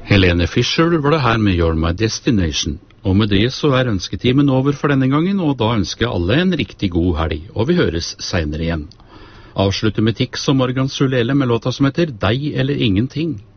Helene Fischer var det her med You're My Destination. Og med det så ønsketimen over for denne gangen, og da ønsker alle en riktig god helg, og vi høres senere igjen. Avslutter med Tix og Morgan Sulele med låta som heter Deg eller Ingenting.